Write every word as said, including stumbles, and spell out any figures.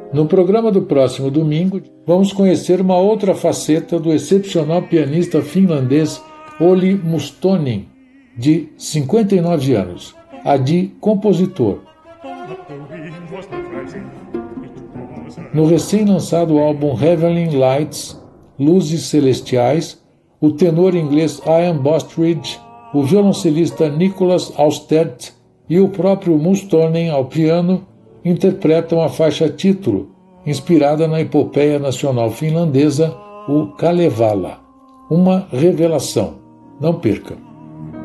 No programa do próximo domingo, vamos conhecer uma outra faceta do excepcional pianista finlandês Olli Mustonen, de cinquenta e nove anos, a de compositor. No recém-lançado álbum Heavenly Lights, Luzes Celestiais, o tenor inglês Ian Bostridge, o violoncelista Nicholas Austert e o próprio Mustonen ao piano interpretam a faixa título, inspirada na epopeia nacional finlandesa, o Kalevala. Uma revelação. Não perca!